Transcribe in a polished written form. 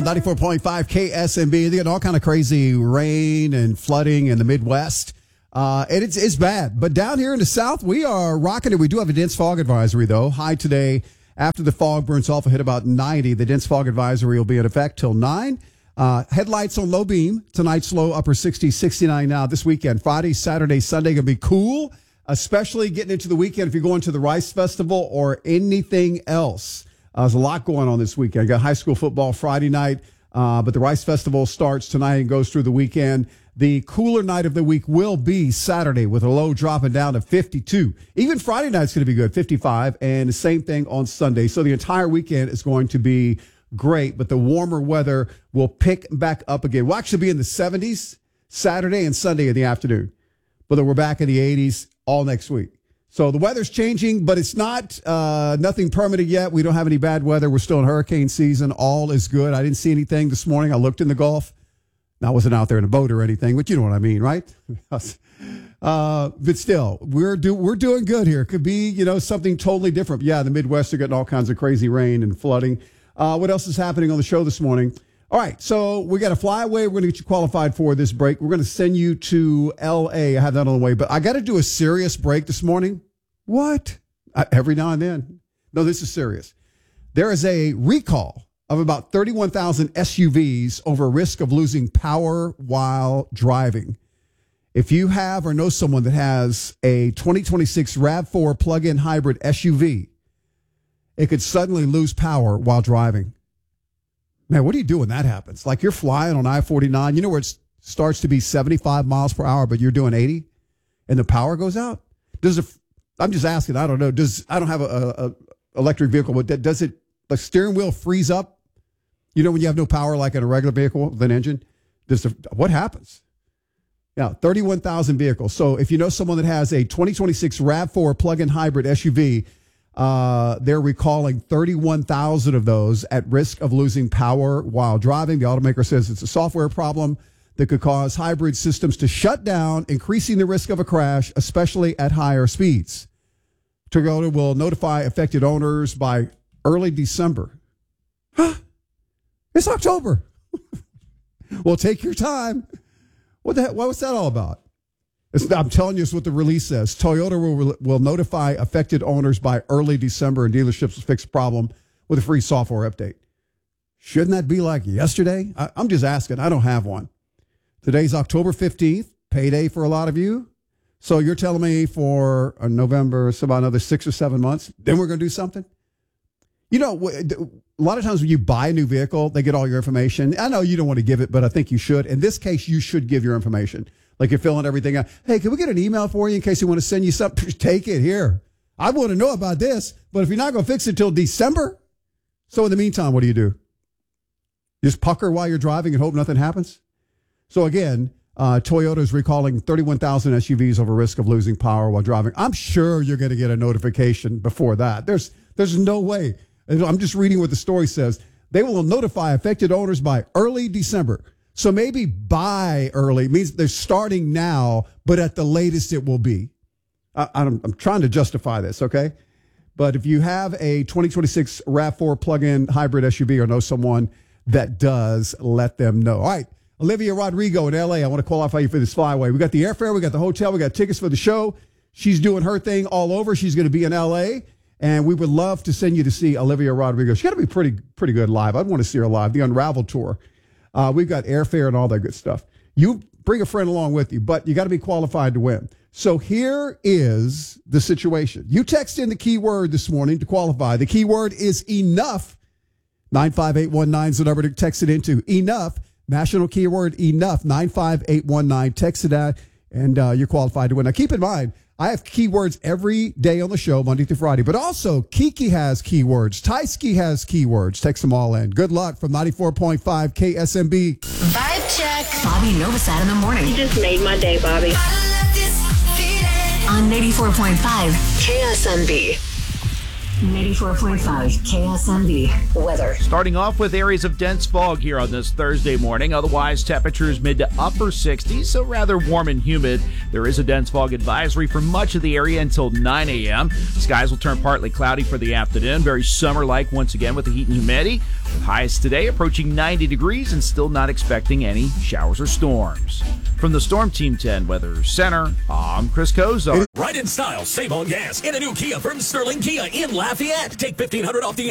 94.5 KSMB. They got all kind of crazy rain and flooding in the Midwest. And it's bad. But down here in the South, we are rocking it. We do have a dense fog advisory, though. High today, after the fog burns off, will hit about 90. The dense fog advisory will be in effect till 9. Headlights on low beam. Tonight's low upper 60s, 69 now. This weekend, Friday, Saturday, Sunday, going to be cool, especially getting into the weekend if you're going to the Rice Festival or anything else. There's a lot going on this weekend. Got high school football Friday night, but the Rice Festival starts tonight and goes through the weekend. The cooler night of the week will be Saturday with a low dropping down to 52. Even Friday night's going to be good, 55, and the same thing on Sunday. So the entire weekend is going to be great, but the warmer weather will pick back up again. We'll actually be in the 70s Saturday and Sunday in the afternoon, but then we're back in the 80s all next week. So the weather's changing, but it's not nothing permanent yet. We don't have any bad weather. We're still in hurricane season. All is good. I didn't see anything this morning. I looked in the Gulf. I wasn't out there in a boat or anything, but you know what I mean, right? But still, we're doing good here. Could be, something totally different. Yeah, the Midwest are getting all kinds of crazy rain and flooding. What else is happening on the show this morning? All right, so we got a flyaway. We're going to get you qualified for this break. We're going to send you to L.A. I have that on the way, but I got to do a serious break this morning. What? Every now and then. No, this is serious. There is a recall of about 31,000 SUVs over risk of losing power while driving. If you have or know someone that has a 2026 RAV4 plug-in hybrid SUV, it could suddenly lose power while driving. Man, what do you do when that happens? Like you're flying on I-49, where it starts to be 75 miles per hour, but you're doing 80 and the power goes out? I'm just asking. I don't know. I don't have a electric vehicle, but does it, the steering wheel freeze up? When you have no power like in a regular vehicle with an engine? What happens? Yeah, 31,000 vehicles. So if you know someone that has a 2026 RAV4 plug-in hybrid SUV, they're recalling 31,000 of those at risk of losing power while driving. The automaker says it's a software problem that could cause hybrid systems to shut down, increasing the risk of a crash, especially at higher speeds. Toyota will notify affected owners by early December. Huh? It's October. Well, take your time. What was that all about? I'm telling you, it's what the release says. Toyota will notify affected owners by early December, and dealerships will fix the problem with a free software update. Shouldn't that be like yesterday? I'm just asking. I don't have one. Today's October 15th, payday for a lot of you. So you're telling me for November, so about another 6 or 7 months, then we're going to do something? A lot of times when you buy a new vehicle, they get all your information. I know you don't want to give it, but I think you should. In this case, you should give your information. Like you're filling everything out. Hey, can we get an email for you in case you want to send you something? Take it here. I want to know about this, but if you're not going to fix it till December, so in the meantime, what do? Just pucker while you're driving and hope nothing happens? So again, Toyota is recalling 31,000 SUVs over risk of losing power while driving. I'm sure you're going to get a notification before that. There's no way. I'm just reading what the story says. They will notify affected owners by early December. So maybe by early means they're starting now, but at the latest it will be. I'm trying to justify this, okay? But if you have a 2026 RAV4 plug-in hybrid SUV or know someone that does, let them know. All right. Olivia Rodrigo in L.A., I want to qualify you for this flyaway. We got the airfare, we got the hotel, we got tickets for the show. She's doing her thing all over. She's going to be in L.A., and we would love to send you to see Olivia Rodrigo. She's got to be pretty good live. I'd want to see her live, the Unraveled tour. We've got airfare and all that good stuff. You bring a friend along with you, but you got to be qualified to win. So here is the situation. You text in the keyword this morning to qualify. The keyword is enough. 95819 is the number to text it into. Enough. National keyword enough, 95819. Text it out, and you're qualified to win. Now, keep in mind, I have keywords every day on the show, Monday through Friday, but also Kiki has keywords. Tyski has keywords. Text them all in. Good luck from 94.5 KSMB. Vibe check. Bobby Novosad in the morning. You just made my day, Bobby. On 94.5 KSMB. 94.5 KSMB weather. Starting off with areas of dense fog here on this Thursday morning. Otherwise, temperatures mid to upper 60s, so rather warm and humid. There is a dense fog advisory for much of the area until 9 a.m. Skies will turn partly cloudy for the afternoon. Very summer-like once again with the heat and humidity. With highs today approaching 90 degrees and still not expecting any showers or storms. From the Storm Team 10 Weather Center, I'm Chris Kozar. Ride in style, save on gas in a new Kia from Sterling Kia in Lafayette. Take $1,500 off the